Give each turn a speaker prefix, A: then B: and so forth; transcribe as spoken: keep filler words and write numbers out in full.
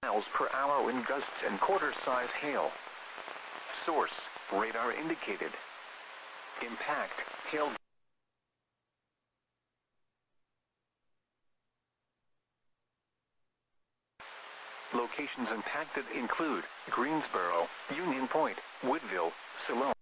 A: miles per hour in gusts and quarter-size hail. Source, radar indicated. Impact, hail. Locations impacted include Greensboro, Union Point, Woodville, Siloam.